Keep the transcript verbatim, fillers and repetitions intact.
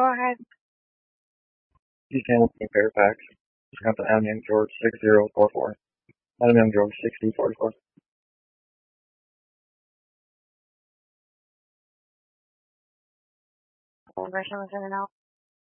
ahead. East Hamilton, Fairfax. Wisconsin, Adam Young George six zero four four. Adam Young George sixty forty-four. Celebration was in and out.